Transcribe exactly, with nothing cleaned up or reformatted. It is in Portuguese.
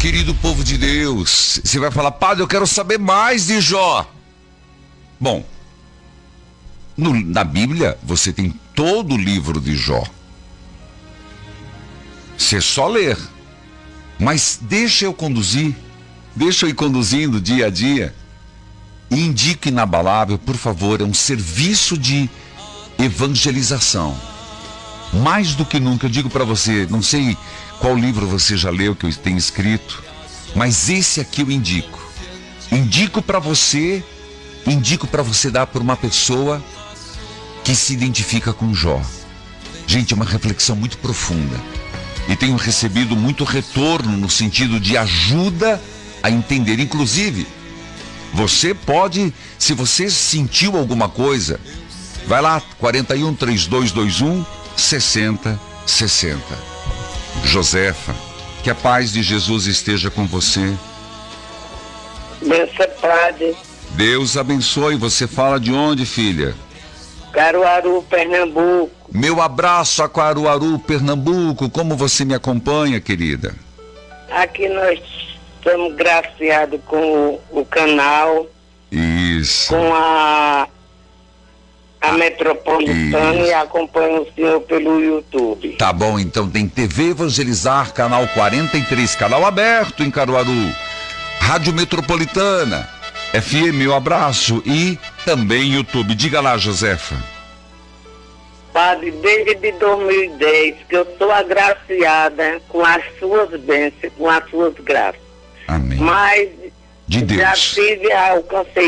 Querido povo de Deus, você vai falar, padre, eu quero saber mais de Jó. Bom, no, na Bíblia você tem todo o livro de Jó. Você só ler. Mas deixa eu conduzir, deixa eu ir conduzindo dia a dia. E indique inabalável, por favor, é um serviço de evangelização. Mais do que nunca, eu digo para você, não sei qual livro você já leu que eu tenho escrito, mas esse aqui eu indico. Indico para você, indico para você dar para uma pessoa que se identifica com Jó. Gente, é uma reflexão muito profunda. E tenho recebido muito retorno no sentido de ajuda a entender. Inclusive, você pode, se você sentiu alguma coisa, vai lá, quatro um, três dois dois um, seis zero seis zero. Josefa, que a paz de Jesus esteja com você. Benção, padre. Deus abençoe. Você fala de onde, filha? Caruaru, Pernambuco. Meu abraço a Caruaru, Pernambuco. Como você me acompanha, querida? Aqui nós estamos graciados com o, o canal. Isso. Com a, a Metropolitana. Isso. E acompanho o senhor pelo YouTube. Tá bom, então tem T V Evangelizar, canal quarenta e três, canal aberto em Caruaru. Rádio Metropolitana, F M, meu abraço. E também YouTube. Diga lá, Josefa. Padre, desde dois mil e dez que eu sou agraciada com as suas bênçãos, com as suas graças. Amém. Mas de Deus. Já tive, alcancei